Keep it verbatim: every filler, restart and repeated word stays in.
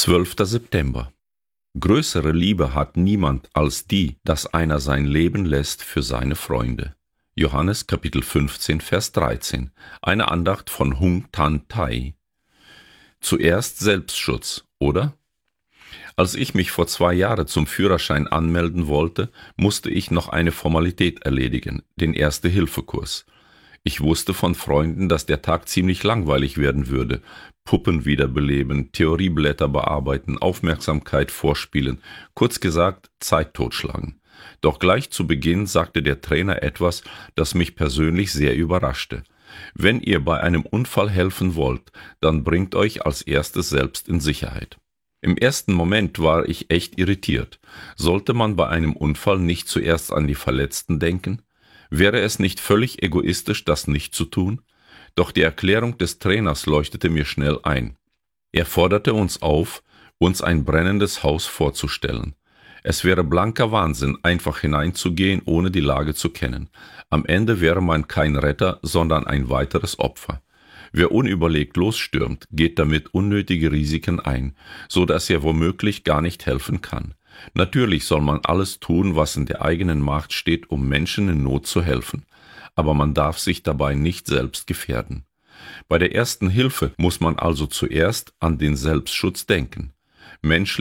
zwölfter September. Größere Liebe hat niemand als die, dass einer sein Leben lässt für seine Freunde. Johannes Kapitel fünfzehn, Vers dreizehn. Eine Andacht von Hung Tan Tai. Zuerst Selbstschutz, oder? Als ich mich vor zwei Jahren zum Führerschein anmelden wollte, musste ich noch eine Formalität erledigen, den Erste-Hilfe-Kurs. Ich wusste von Freunden, dass der Tag ziemlich langweilig werden würde. Puppen wiederbeleben, Theorieblätter bearbeiten, Aufmerksamkeit vorspielen, kurz gesagt, Zeit totschlagen. Doch gleich zu Beginn sagte der Trainer etwas, das mich persönlich sehr überraschte. Wenn ihr bei einem Unfall helfen wollt, dann bringt euch als erstes selbst in Sicherheit. Im ersten Moment war ich echt irritiert. Sollte man bei einem Unfall nicht zuerst an die Verletzten denken? Wäre es nicht völlig egoistisch, das nicht zu tun? Doch die Erklärung des Trainers leuchtete mir schnell ein. Er forderte uns auf, uns ein brennendes Haus vorzustellen. Es wäre blanker Wahnsinn, einfach hineinzugehen, ohne die Lage zu kennen. Am Ende wäre man kein Retter, sondern ein weiteres Opfer. Wer unüberlegt losstürmt, geht damit unnötige Risiken ein, so dass er womöglich gar nicht helfen kann. Natürlich soll man alles tun, was in der eigenen Macht steht, um Menschen in Not zu helfen. Aber man darf sich dabei nicht selbst gefährden. Bei der ersten Hilfe muss man also zuerst an den Selbstschutz denken. Menschlich